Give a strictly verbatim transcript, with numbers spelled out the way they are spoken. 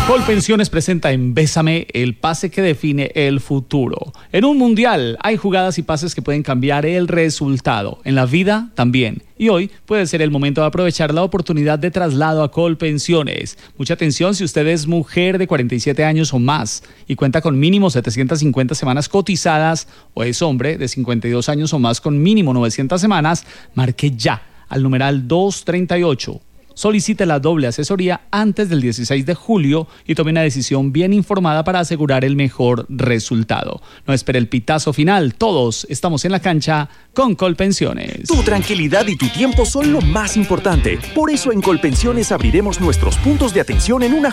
Colpensiones presenta en Bésame el pase que define el futuro. En un mundial hay jugadas y pases que pueden cambiar el resultado. En la vida también. Y hoy puede ser el momento de aprovechar la oportunidad de traslado a Colpensiones. Mucha atención si usted es mujer de cuarenta y siete años o más y cuenta con mínimo setecientas cincuenta semanas cotizadas, o es hombre de cincuenta y dos años o más con mínimo novecientas semanas, marque ya al numeral doscientos treinta y ocho. Solicite la doble asesoría antes del dieciséis de julio y tome una decisión bien informada para asegurar el mejor resultado. No espere el pitazo final. Todos estamos en la cancha con Colpensiones. Tu tranquilidad y tu tiempo son lo más importante. Por eso en Colpensiones abriremos nuestros puntos de atención en una